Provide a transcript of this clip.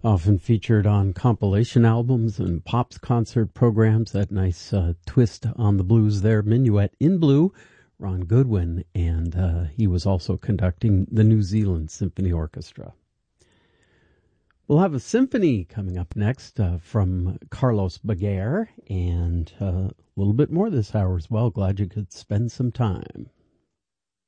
Often featured on compilation albums and Pop's concert programs. That nice twist on the blues there. Minuet in Blue, Ron Goodwin, and he was also conducting the New Zealand Symphony Orchestra. We'll have a symphony coming up next from Carlos Baguer, and a little bit more this hour as well. Glad you could spend some time.